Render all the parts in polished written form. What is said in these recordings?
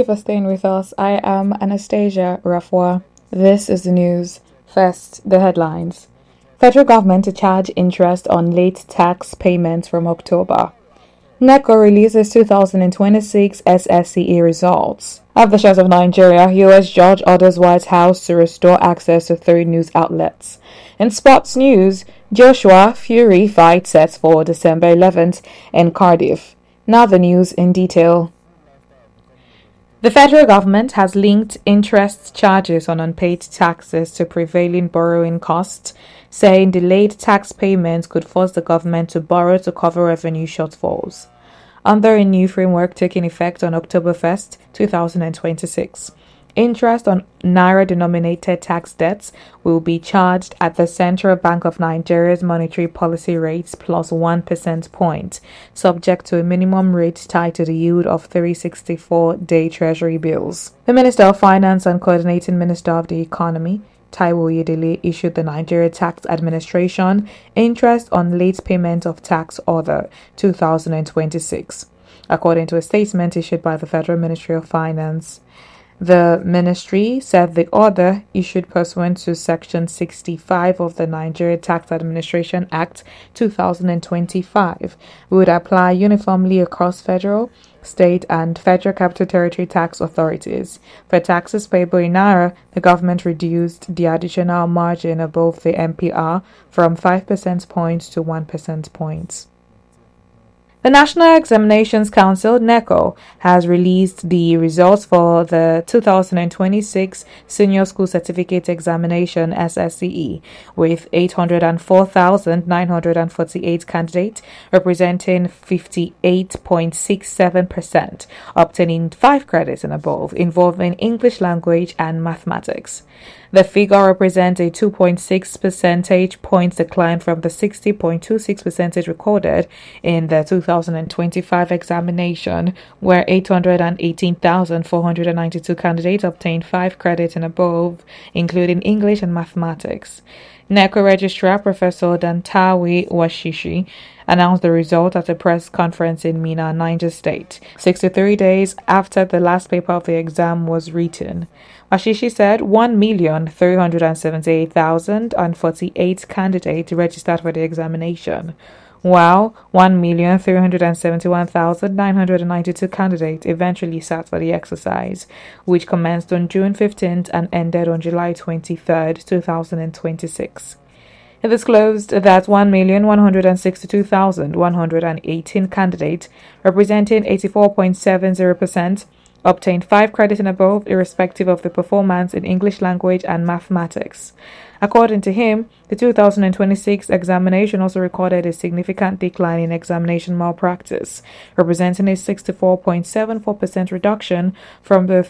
you for staying with us. I am Anastasia Rafwa. This is the news. First, the headlines. Federal government to charge interest on late tax payments from October. NECO releases 2026 SSCE results. At the shores of Nigeria, U.S. judge orders White House to restore access to 3 news outlets. In sports news, Joshua Fury fight sets for December 11th in Cardiff. Now the news in detail. The federal government has linked interest charges on unpaid taxes to prevailing borrowing costs, saying delayed tax payments could force the government to borrow to cover revenue shortfalls. Under a new framework taking effect on October 1st, 2026, interest on Naira-denominated tax debts will be charged at the Central Bank of Nigeria's monetary policy rates plus 1 percentage point, subject to a minimum rate tied to the yield of 364-day Treasury bills. The Minister of Finance and Coordinating Minister of the Economy, Taiwo Oyedele, issued the Nigeria Tax Administration Interest on Late Payment of Tax Order 2026, according to a statement issued by the Federal Ministry of Finance. The ministry said the order, issued pursuant to Section 65 of the Nigeria Tax Administration Act 2025, would apply uniformly across federal, state, and federal capital territory tax authorities. For taxes payable in Naira, the government reduced the additional margin above the MPR from 5 percentage points to 1 percentage point. The National Examinations Council, NECO, has released the results for the 2026 Senior School Certificate Examination SSCE, with 804,948 candidates, representing 58.67%, obtaining 5 credits and above, involving English language and mathematics. The figure represents a 2.6 percentage points decline from the 60.26% recorded in the 2025 examination, where 818,492 candidates obtained 5 credits and above, including English and mathematics. NECO Registrar Professor Dantawe Washishi announced the result at a press conference in Minna, Niger State, 63 days after the last paper of the exam was written. Washishi said 1,378,048 candidates registered for the examination, while 1,371,992 candidates eventually sat for the exercise, which commenced on June 15th and ended on July 23rd, 2026. It disclosed that 1,162,118 candidates, representing 84.70%, obtained 5 credits and above, irrespective of the performance in English language and mathematics. According to him, the 2026 examination also recorded a significant decline in examination malpractice, representing a 64.74% reduction from the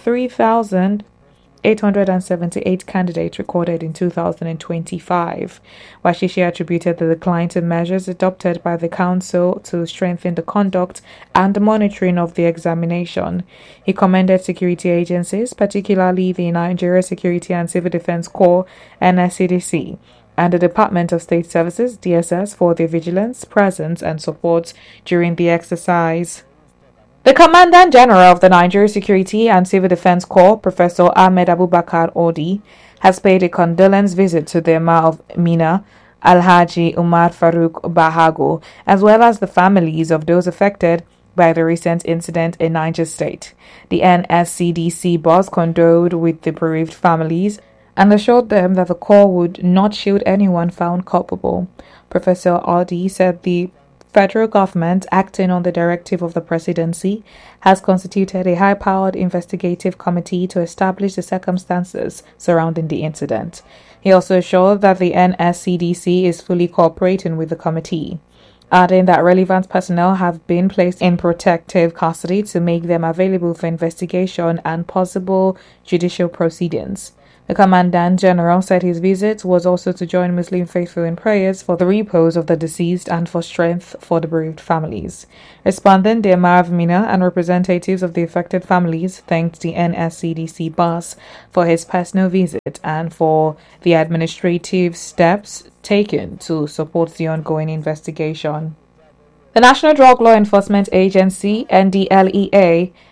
3,878 candidates recorded in 2025. Washishi attributed the decline to measures adopted by the Council to strengthen the conduct and the monitoring of the examination. He commended security agencies, particularly the Nigeria Security and Civil Defense Corps (NSCDC) and the Department of State Services (DSS) for their vigilance, presence, and support during the exercise. The Commandant General of the Nigeria Security and Civil Defense Corps, Professor Ahmed Abubakar Odi, has paid a condolence visit to the Emir of Minna, Alhaji Umar Faruk Bahago, as well as the families of those affected by the recent incident in Niger State. The NSCDC boss condoled with the bereaved families and assured them that the Corps would not shield anyone found culpable. Professor Odi said the federal government, acting on the directive of the presidency, has constituted a high-powered investigative committee to establish the circumstances surrounding the incident. He also assured that the NSCDC is fully cooperating with the committee, adding that relevant personnel have been placed in protective custody to make them available for investigation and possible judicial proceedings. The Commandant General said his visit was also to join Muslim faithful in prayers for the repose of the deceased and for strength for the bereaved families. Responding, the Emir of Minna and representatives of the affected families thanked the NSCDC boss for his personal visit and for the administrative steps taken to support the ongoing investigation. The National Drug Law Enforcement Agency, NDLEA,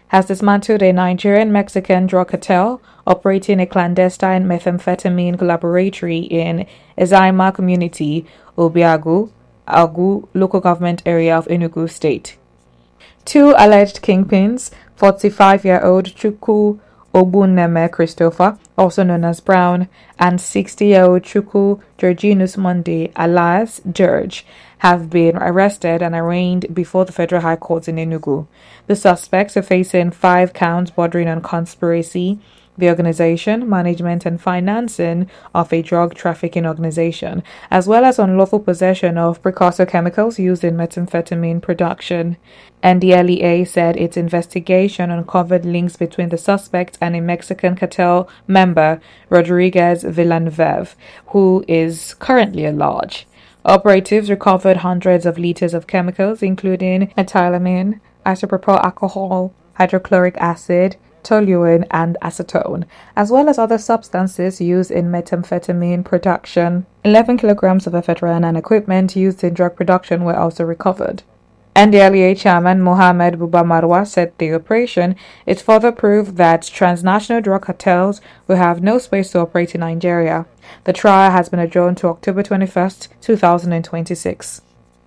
has dismantled a Nigerian-Mexican drug cartel operating a clandestine methamphetamine laboratory in Ezaima community, Obiagu, Agu local government area of Enugu State. Two alleged kingpins, 45-year-old Chukwu Ogbuneme Christopher, also known as Brown, and 60-year-old Chukwu Georginus Monday, alias George, have been arrested and arraigned before the Federal High Court in Enugu. The suspects are facing 5 counts bordering on conspiracy, the organization, management, and financing of a drug trafficking organization, as well as unlawful possession of precursor chemicals used in methamphetamine production. NDLEA said its investigation uncovered links between the suspect and a Mexican cartel member, Rodriguez Villanueva, who is currently at large. Operatives recovered hundreds of liters of chemicals, including ethylamine, isopropyl alcohol, hydrochloric acid, toluene, and acetone, as well as other substances used in methamphetamine production. 11 kilograms of ephedrine and equipment used in drug production were also recovered. NDLEA Chairman Mohammed Buba Marwa said the operation is further proof that transnational drug cartels will have no space to operate in Nigeria. The trial has been adjourned to October 21st, 2026.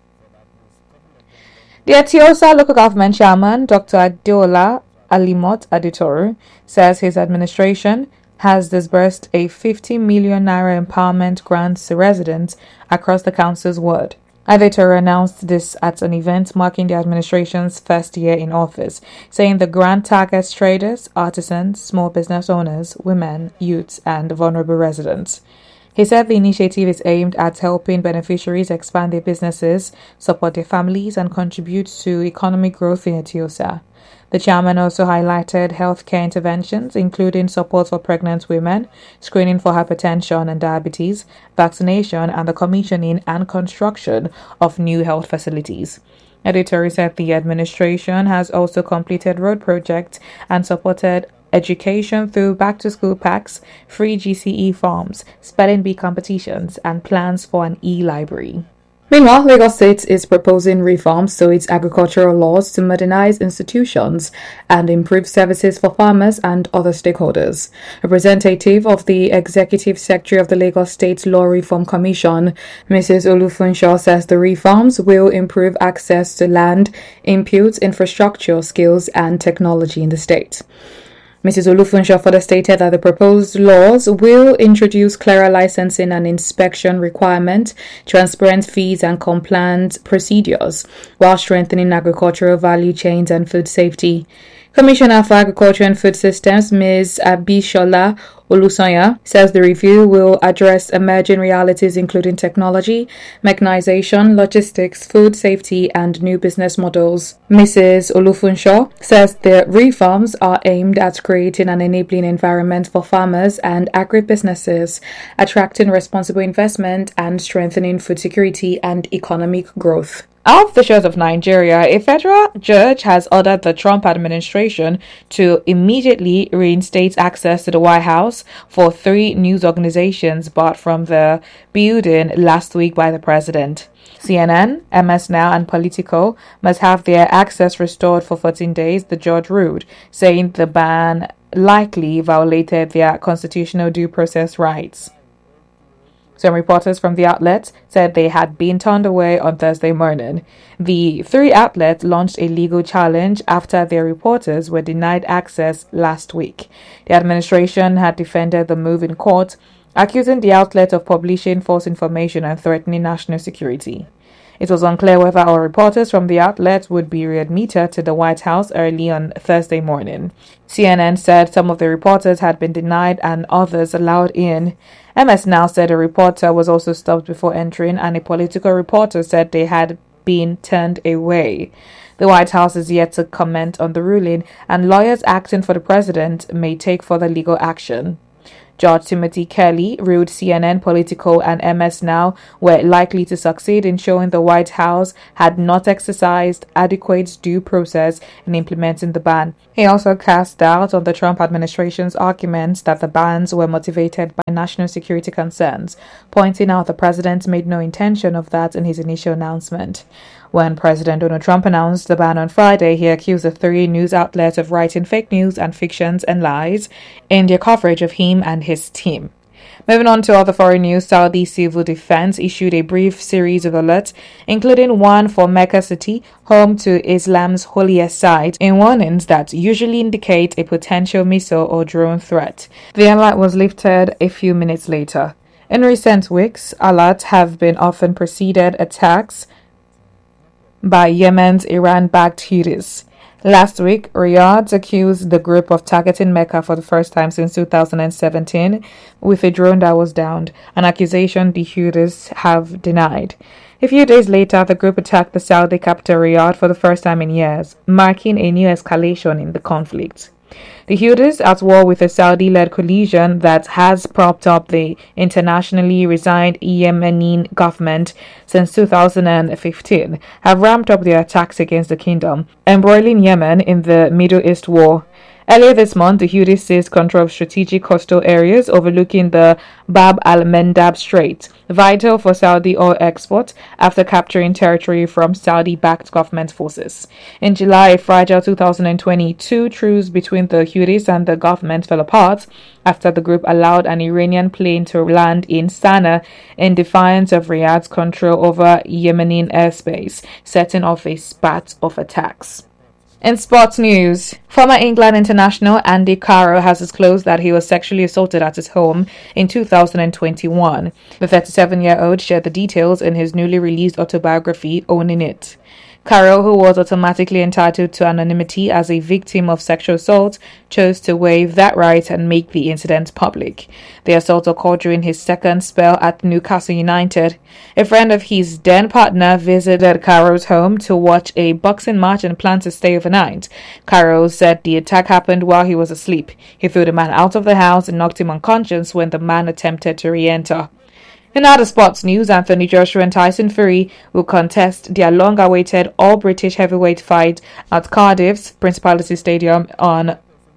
The Etiosa local government chairman, Dr. Adeola Alimot Adetoru, says his administration has disbursed a 50 million naira empowerment grant to residents across the council's ward. Adetoru announced this at an event marking the administration's first year in office, saying the grant targets traders, artisans, small business owners, women, youths, and vulnerable residents. He said the initiative is aimed at helping beneficiaries expand their businesses, support their families, and contribute to economic growth in Etiosa. The chairman also highlighted healthcare interventions, including support for pregnant women, screening for hypertension and diabetes, vaccination, and the commissioning and construction of new health facilities. Adetoru said the administration has also completed road projects and supported education through back-to-school packs, free GCE forms, spelling bee competitions, and plans for an e-library. Meanwhile, Lagos State is proposing reforms to its agricultural laws to modernize institutions and improve services for farmers and other stakeholders. Representative of the Executive Secretary of the Lagos State Law Reform Commission, Mrs. Olufunsho, says the reforms will improve access to land, impute infrastructure, skills, and technology in the state. Mrs. Olufunsho further stated that the proposed laws will introduce clearer licensing and inspection requirements, transparent fees and compliance procedures, while strengthening agricultural value chains and food safety. Commissioner for Agriculture and Food Systems, Ms. Abishola Olusanya, says the review will address emerging realities including technology, mechanization, logistics, food safety, and new business models. Mrs. Olufunsho says the reforms are aimed at creating an enabling environment for farmers and agribusinesses, attracting responsible investment, and strengthening food security and economic growth. Out of the shores of Nigeria, a federal judge has ordered the Trump administration to immediately reinstate access to the White House for 3 news organizations bought from the building last week by the president. CNN, MS Now, and Politico must have their access restored for 14 days, the judge ruled, saying the ban likely violated their constitutional due process rights. Some reporters from the outlets said they had been turned away on Thursday morning. The 3 outlets launched a legal challenge after their reporters were denied access last week. The administration had defended the move in court, accusing the outlet of publishing false information and threatening national security. It was unclear whether our reporters from the outlet would be readmitted to the White House early on Thursday morning. CNN said some of the reporters had been denied and others allowed in. MS Now said a reporter was also stopped before entering, and a political reporter said they had been turned away. The White House is yet to comment on the ruling, and lawyers acting for the president may take further legal action. Judge Timothy Kelly ruled CNN, Politico, and MS Now were likely to succeed in showing the White House had not exercised adequate due process in implementing the ban. He also cast doubt on the Trump administration's arguments that the bans were motivated by national security concerns, pointing out the president made no intention of that in his initial announcement. When President Donald Trump announced the ban on Friday, he accused the three news outlets of writing fake news and fictions and lies in their coverage of him and his team. Moving on to other foreign news, Saudi Civil Defense issued a brief series of alerts, including one for Mecca City, home to Islam's holiest site, in warnings that usually indicate a potential missile or drone threat. The alert was lifted a few minutes later. In recent weeks, alerts have been often preceded attacks by Yemen's Iran-backed Houthis. Last week, Riyadh accused the group of targeting Mecca for the first time since 2017 with a drone that was downed, an accusation the Houthis have denied. A few days later, the group attacked the Saudi capital Riyadh for the first time in years, marking a new escalation in the conflict. The Houthis, at war with a Saudi-led coalition that has propped up the internationally resigned Yemeni government since 2015, have ramped up their attacks against the kingdom, embroiling Yemen in the Middle East war. Earlier this month, the Houthis seized control of strategic coastal areas overlooking the Bab al-Mandab Strait, vital for Saudi oil export, after capturing territory from Saudi-backed government forces. In July, a fragile 2022 truce between the Houthis and the government fell apart after the group allowed an Iranian plane to land in Sana'a in defiance of Riyadh's control over Yemeni airspace, setting off a spat of attacks. In sports news, former England international Andy Carroll has disclosed that he was sexually assaulted at his home in 2021. The 37-year-old shared the details in his newly released autobiography, Owning It. Carroll, who was automatically entitled to anonymity as a victim of sexual assault, chose to waive that right and make the incident public. The assault occurred during his second spell at Newcastle United. A friend of his then partner visited Carroll's home to watch a boxing match and planned to stay overnight. Carroll said the attack happened while he was asleep. He threw the man out of the house and knocked him unconscious when the man attempted to re-enter. In other sports news, Anthony Joshua and Tyson Fury will contest their long-awaited all-British heavyweight fight at Cardiff's Principality Stadium on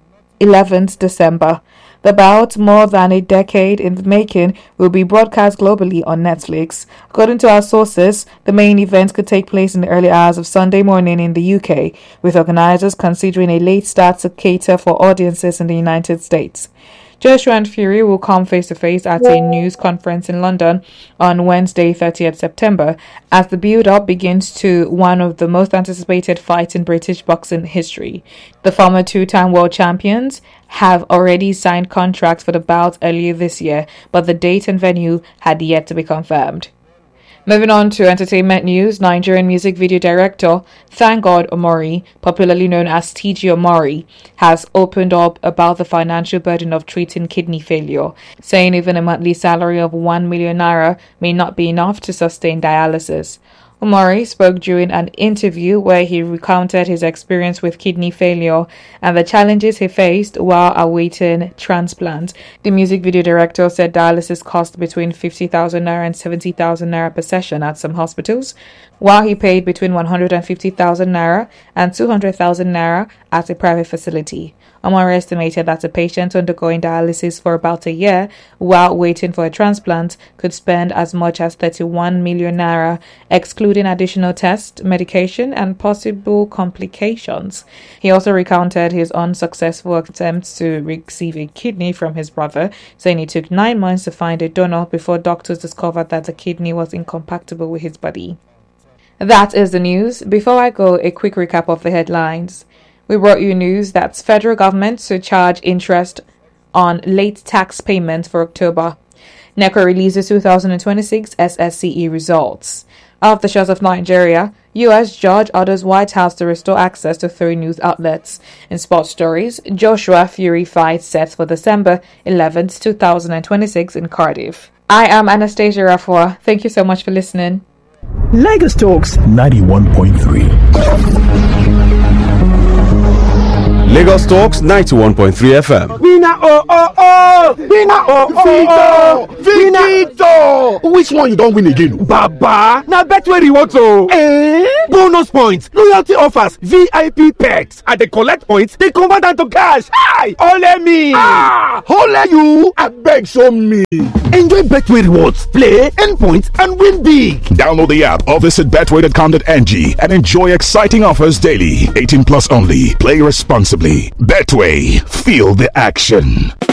11th December. The bout, more than a decade in the making, will be broadcast globally on Netflix. According to our sources, the main event could take place in the early hours of Sunday morning in the UK, with organizers considering a late start to cater for audiences in the United States. Joshua and Fury will come face-to-face at a news conference in London on Wednesday, 30th September, as the build-up begins to one of the most anticipated fights in British boxing history. The former two-time world champions have already signed contracts for the bout earlier this year, but the date and venue had yet to be confirmed. Moving on to entertainment news, Nigerian music video director Thank God Omori, popularly known as TG Omori, has opened up about the financial burden of treating kidney failure, saying even a monthly salary of 1 million naira may not be enough to sustain dialysis. Omori spoke during an interview where he recounted his experience with kidney failure and the challenges he faced while awaiting transplant. The music video director said dialysis cost between 50,000 naira and 70,000 naira per session at some hospitals, while he paid between 150,000 naira and 200,000 naira at a private facility. Omori estimated that a patient undergoing dialysis for about a year while waiting for a transplant could spend as much as 31 million naira, excluding additional tests, medication, and possible complications. He also recounted his unsuccessful attempts to receive a kidney from his brother, saying it took 9 months to find a donor before doctors discovered that the kidney was incompatible with his body. That is the news. Before I go, a quick recap of the headlines. We brought you news that's federal government to charge interest on late tax payments for October. NECO releases 2026 SSCE results. Off the shores of Nigeria, U.S. judge orders White House to restore access to 3 news outlets. In sports stories, Joshua Fury fight set for December 11th, 2026 in Cardiff. I am Anastasia Rafua. Thank you so much for listening. Lagos Talks 91.3. Lagos Talks 91.3 FM. Winner oh oh oh! Winner oh oh oh! Victor! Which one you don win again? Baba! Na Betway rewards o! Bonus points, loyalty offers, VIP perks. I dey collect points, dey convert am to cash. Hi! Ole me! Ole you! Abeg show me. Enjoy Betway rewards, play, earn points, and win big. Download the app or visit betway.com.ng and enjoy exciting offers daily. 18 plus only. Play responsibly. Betway. Feel the action.